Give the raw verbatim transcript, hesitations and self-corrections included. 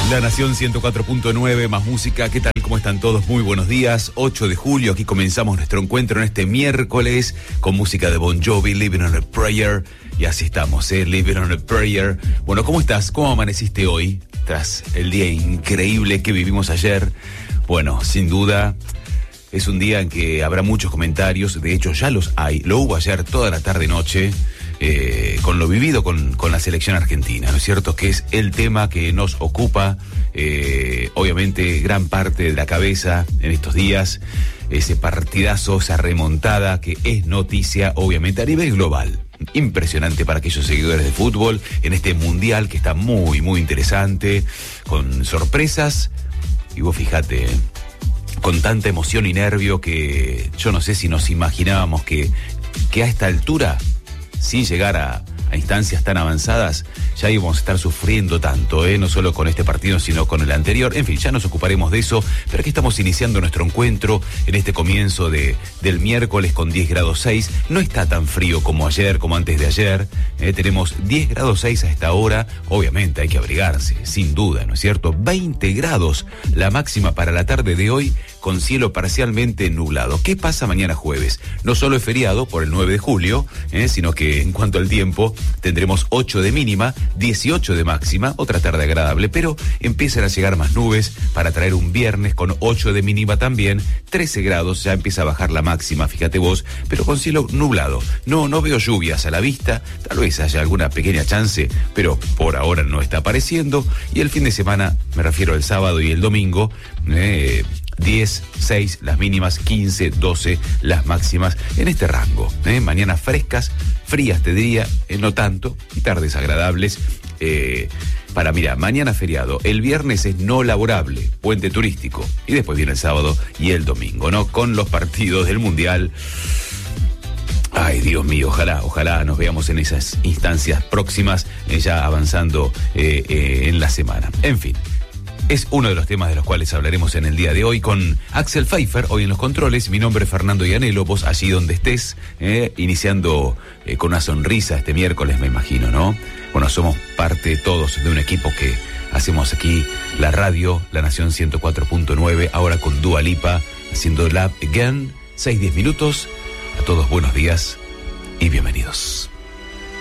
La Nación ciento cuatro punto nueve, más música. ¿Qué tal? ¿Cómo están todos? Muy buenos días. ocho de julio, aquí comenzamos nuestro encuentro en este miércoles con música de Bon Jovi, Living on a Prayer. Y así estamos, ¿eh? Living on a Prayer. Bueno, ¿cómo estás? ¿Cómo amaneciste hoy? Tras el día increíble que vivimos ayer. Bueno, sin duda, es un día en que habrá muchos comentarios. De hecho, ya los hay. Lo hubo ayer toda la tarde-noche. Eh, con lo vivido con, con la selección argentina, ¿no es cierto? Que es el tema que nos ocupa, eh, obviamente, gran parte de la cabeza en estos días. Ese partidazo, esa remontada que es noticia, obviamente, a nivel global. Impresionante para aquellos seguidores de fútbol en este mundial que está muy, muy interesante, con sorpresas. Y vos fíjate, ¿eh? Con tanta emoción y nervio que yo no sé si nos imaginábamos que, que a esta altura, sin llegar a, a instancias tan avanzadas, ya íbamos a estar sufriendo tanto, ¿eh? No solo con este partido, sino con el anterior. En fin, ya nos ocuparemos de eso, pero aquí estamos iniciando nuestro encuentro en este comienzo de, del miércoles con diez grados seis. No está tan frío como ayer, como antes de ayer. ¿eh? Tenemos diez grados seis a esta hora. Obviamente hay que abrigarse, sin duda, ¿no es cierto? veinte grados la máxima para la tarde de hoy, con cielo parcialmente nublado. ¿Qué pasa mañana jueves? No solo es feriado por el nueve de julio, ¿eh? sino que en cuanto al tiempo, tendremos ocho de mínima, dieciocho de máxima, otra tarde agradable, pero empiezan a llegar más nubes para traer un viernes con ocho de mínima también, trece grados, ya empieza a bajar la máxima, fíjate vos, pero con cielo nublado. No, no veo lluvias a la vista, tal vez haya alguna pequeña chance, pero por ahora no está apareciendo. Y el fin de semana, me refiero al sábado y el domingo, eh, diez, seis las mínimas, quince, doce las máximas en este rango. ¿eh? Mañanas frescas, frías te diría, eh, no tanto, y tardes agradables. Eh, para, mira, mañana feriado, el viernes es no laborable, puente turístico, y después viene el sábado y el domingo, ¿no? Con los partidos del Mundial. Ay, Dios mío, ojalá, ojalá nos veamos en esas instancias próximas, eh, ya avanzando eh, eh, en la semana. En fin. Es uno de los temas de los cuales hablaremos en el día de hoy con Axel Pfeiffer, hoy en los controles. Mi nombre es Fernando Ianelo, vos allí donde estés, eh, iniciando eh, con una sonrisa este miércoles, me imagino, ¿no? Bueno, somos parte todos de un equipo que hacemos aquí la radio, La Nación ciento cuatro punto nueve, ahora con Dua Lipa, haciendo Love Again, seis, diez minutos. A todos buenos días y bienvenidos.